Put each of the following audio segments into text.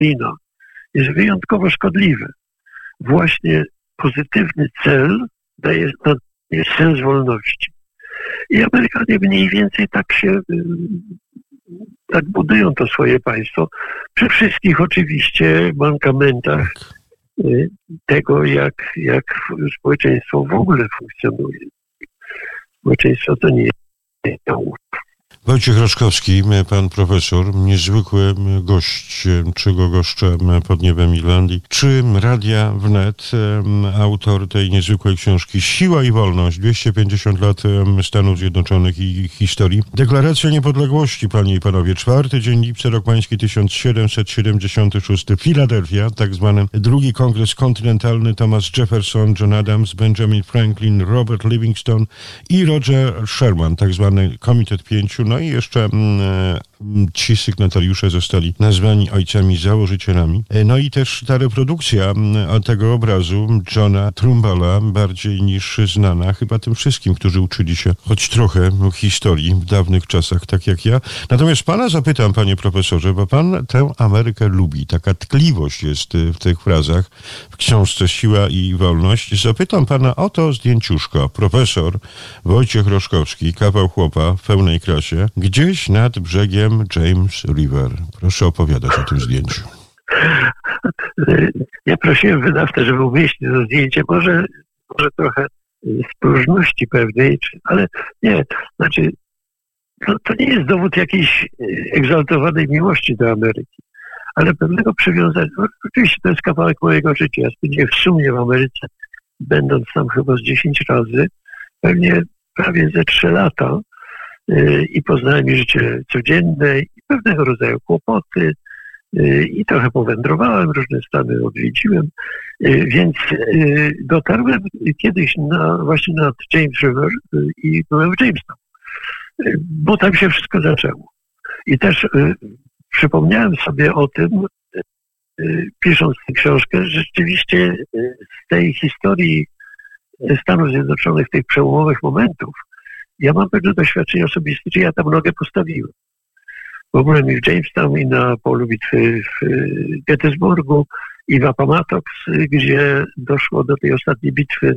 Stalina jest wyjątkowo szkodliwe. Właśnie pozytywny cel daje sens wolności. I Amerykanie mniej więcej tak budują to swoje państwo, przy wszystkich oczywiście mankamentach tego, jak społeczeństwo w ogóle funkcjonuje. Społeczeństwo to nie jest nauka. Wojciech Roszkowski, pan profesor, niezwykły gość, czego goszczę pod niebem Irlandii, czy Radia Wnet, autor tej niezwykłej książki Siła i Wolność, 250 lat Stanów Zjednoczonych i ich historii. Deklaracja Niepodległości, panie i panowie, 4 dzień lipca, rok pański 1776, Filadelfia, tak zwany drugi kongres kontynentalny, Thomas Jefferson, John Adams, Benjamin Franklin, Robert Livingston i Roger Sherman, tak zwany Komitet Pięciu. No i jeszcze ci sygnatariusze zostali nazwani ojcami założycielami. No i też ta reprodukcja tego obrazu Johna Trumballa, bardziej niż znana chyba tym wszystkim, którzy uczyli się choć trochę historii w dawnych czasach, tak jak ja. Natomiast pana zapytam, panie profesorze, bo pan tę Amerykę lubi. Taka tkliwość jest w tych frazach w książce Siła i Wolność. Zapytam pana o to zdjęciuszko. Profesor Wojciech Roszkowski, kawał chłopa w pełnej krasie, gdzieś nad brzegiem James River. Proszę opowiadać o tym zdjęciu. Ja prosiłem wydawcę, żeby umieścić to zdjęcie. Może trochę z próżności pewnej, ale nie. Znaczy, to nie jest dowód jakiejś egzaltowanej miłości do Ameryki, ale pewnego przywiązania. Oczywiście to jest kawałek mojego życia. Ja spędziłem w sumie w Ameryce, będąc tam chyba z 10 razy, pewnie prawie ze 3 lata. I poznałem życie codzienne i pewnego rodzaju kłopoty i trochę powędrowałem, różne stany odwiedziłem, więc dotarłem kiedyś właśnie nad James River i byłem w Jamestown, bo tam się wszystko zaczęło. I też przypomniałem sobie o tym, pisząc tę książkę, że rzeczywiście z tej historii Stanów Zjednoczonych, tych przełomowych momentów, ja mam pewne doświadczenie osobiste, że ja tam nogę postawiłem. W ogóle mi w Jamestown i na polu bitwy w Gettysburgu i w Appomattox, gdzie doszło do tej ostatniej bitwy.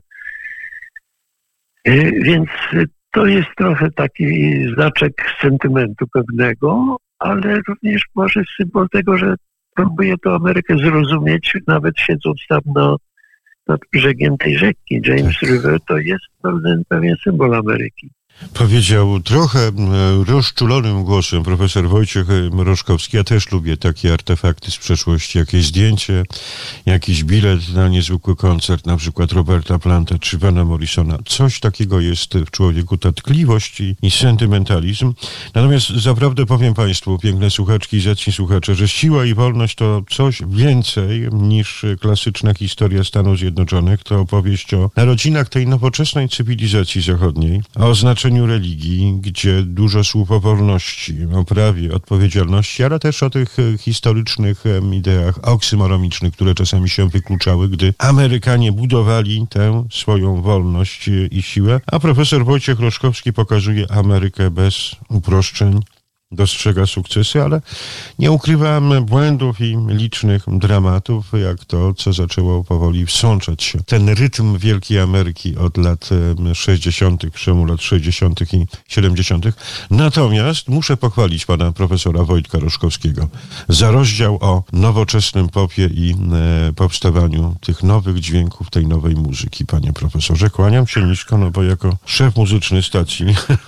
Więc to jest trochę taki znaczek sentymentu pewnego, ale również może symbol tego, że próbuję tę Amerykę zrozumieć, nawet siedząc tam nad brzegiem tej rzeki. James River to jest pewien symbol Ameryki. Powiedział trochę rozczulonym głosem profesor Wojciech Roszkowski. Ja też lubię takie artefakty z przeszłości, jakieś zdjęcie, jakiś bilet na niezwykły koncert, na przykład Roberta Planta czy Vana Morrisona. Coś takiego jest w człowieku, ta tkliwość i sentymentalizm. Natomiast zaprawdę powiem państwu, piękne słuchaczki i zacni słuchacze, że Siła i Wolność to coś więcej niż klasyczna historia Stanów Zjednoczonych. To opowieść o narodzinach tej nowoczesnej cywilizacji zachodniej, o znaczeniu religii, gdzie dużo słów o wolności, o prawie, odpowiedzialności, ale też o tych historycznych ideach oksymoronicznych, które czasami się wykluczały, gdy Amerykanie budowali tę swoją wolność i siłę, a profesor Wojciech Roszkowski pokazuje Amerykę bez uproszczeń, dostrzega sukcesy, ale nie ukrywam błędów i licznych dramatów, jak to, co zaczęło powoli wsączać się. Ten rytm Wielkiej Ameryki od lat 60., przełomu lat 60. i 70. Natomiast muszę pochwalić pana profesora Wojtka Roszkowskiego za rozdział o nowoczesnym popie i powstawaniu tych nowych dźwięków, tej nowej muzyki. Panie profesorze, kłaniam się nisko, no bo jako szef muzyczny stacji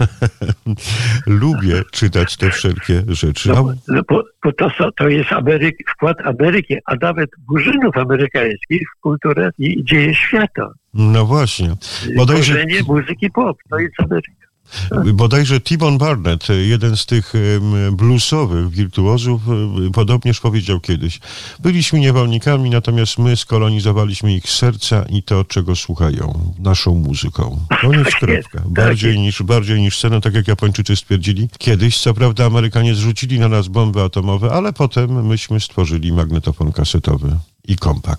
lubię czytać te wszelkie rzeczy. Bo to jest wkład Ameryki, a nawet murzynów amerykańskich w kulturę i dzieje świata. No właśnie. Korzenie muzyki pop, to jest Ameryka. Bodajże T-Bone Barnett, jeden z tych bluesowych wirtuozów, podobnież powiedział kiedyś: byliśmy niewolnikami, natomiast my skolonizowaliśmy ich serca i to, czego słuchają, naszą muzyką. Koniec, kropka. Bardziej niż scenę, tak jak Japończycy stwierdzili kiedyś. Co prawda Amerykanie zrzucili na nas bomby atomowe, ale potem myśmy stworzyli magnetofon kasetowy i kompakt.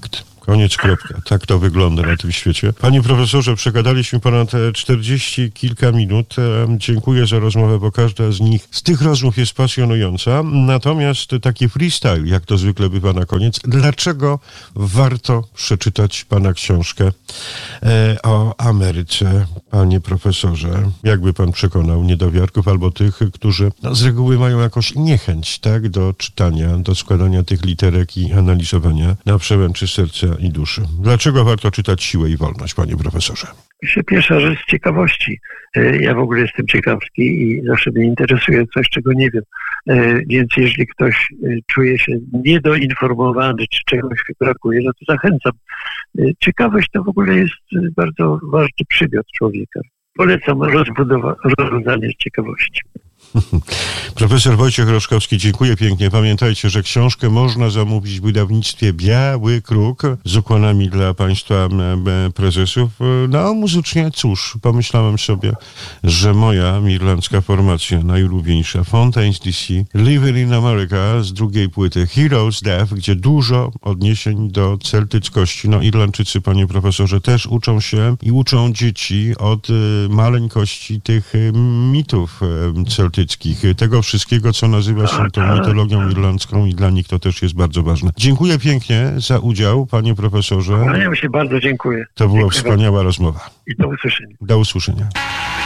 Koniec, kropka. Tak to wygląda na tym świecie. Panie profesorze, przegadaliśmy ponad 40 kilka minut. Dziękuję za rozmowę, bo każda z tych rozmów jest pasjonująca. Natomiast taki freestyle, jak to zwykle bywa na koniec, dlaczego warto przeczytać pana książkę o Ameryce, panie profesorze? Jakby pan przekonał niedowiarków albo tych, którzy z reguły mają jakąś niechęć, tak, do czytania, do składania tych literek i analizowania na przełęczy serca i duszy. Dlaczego warto czytać Siłę i Wolność, panie profesorze? Pierwsza rzecz z ciekawości. Ja w ogóle jestem ciekawski i zawsze mnie interesuje coś, czego nie wiem. Więc jeżeli ktoś czuje się niedoinformowany, czy czegoś brakuje, no to zachęcam. Ciekawość to w ogóle jest bardzo ważny przymiot człowieka. Polecam rozbudzanie ciekawości. Profesor Wojciech Roszkowski, dziękuję pięknie. Pamiętajcie, że książkę można zamówić w wydawnictwie Biały Kruk z ukłonami dla państwa prezesów. No, muzycznie, cóż, pomyślałem sobie, że moja irlandzka formacja najulubieńsza, Fontaines DC, Living in America z drugiej płyty Heroes Death, gdzie dużo odniesień do celtyckości. No, Irlandczycy, panie profesorze, też uczą się i uczą dzieci od maleńkości tych mitów celtyckich, tego wszystkiego, co nazywa się tą mitologią irlandzką i dla nich to też jest bardzo ważne. Dziękuję pięknie za udział, panie profesorze. Ja się bardzo dziękuję. To była wspaniała rozmowa. I do usłyszenia. Do usłyszenia.